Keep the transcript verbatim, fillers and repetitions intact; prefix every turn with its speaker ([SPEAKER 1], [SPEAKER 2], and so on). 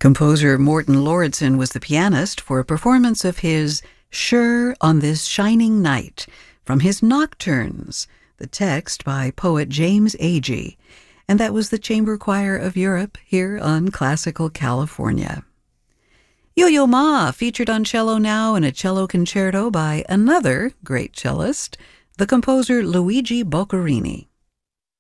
[SPEAKER 1] Composer Morton Lauridsen was the pianist for a performance of his Sure on This Shining Night from his Nocturnes, the text by poet James Agee, and that was the Chamber Choir of Europe here on Classical California. Yo-Yo Ma featured on cello now in a cello concerto by another great cellist, the composer Luigi Boccherini.